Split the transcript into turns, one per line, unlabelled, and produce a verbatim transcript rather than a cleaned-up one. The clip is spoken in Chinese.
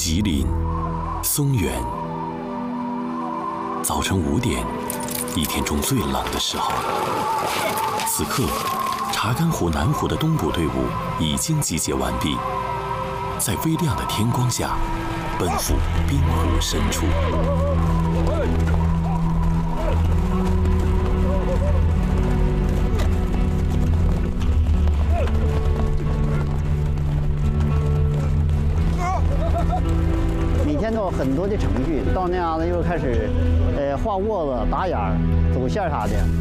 吉林、松原，早晨五点，一天中最冷的时候。此刻，查干湖南湖的东部队伍已经集结完毕，在微亮的天光下，奔赴滨湖深处。
每天都有很多的程序，到那样子又开始，呃，画窝子、打眼儿、走线啥的。